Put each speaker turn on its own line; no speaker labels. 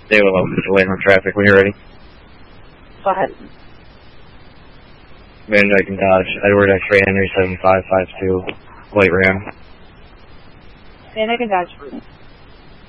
Stay below. Waiting on traffic when you're ready.
Go ahead.
Van Dyke and Dodge. Edward X-ray Henry 7552. White Ram.
Van Dyke and Dodge.